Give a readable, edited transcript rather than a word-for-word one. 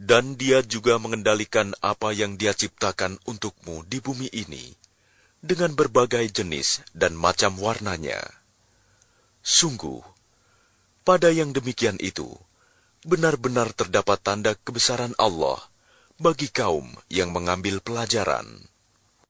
Dan Dia juga mengendalikan apa yang Dia ciptakan untukmu di bumi ini, dengan berbagai jenis dan macam warnanya. Sungguh, pada yang demikian itu, benar-benar terdapat tanda kebesaran Allah bagi kaum yang mengambil pelajaran.